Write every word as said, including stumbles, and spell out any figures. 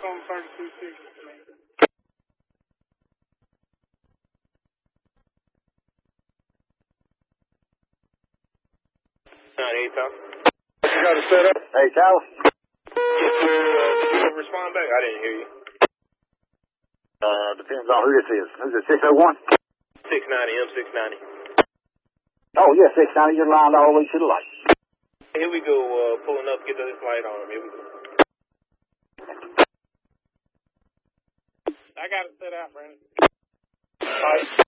on thirty-two sixty, man. Hey, Tom. You got it set up? Hey, Charles. Yes, sir. Uh, did you respond back? I didn't hear you. Uh, depends on who this is. Who's it, six oh one? six ninety, M six ninety. Oh, yeah, six ninety. You're lined all the way to the light. Here we go, uh, pulling up, get this light on. Here we go. I got it set out, Brandon. All right.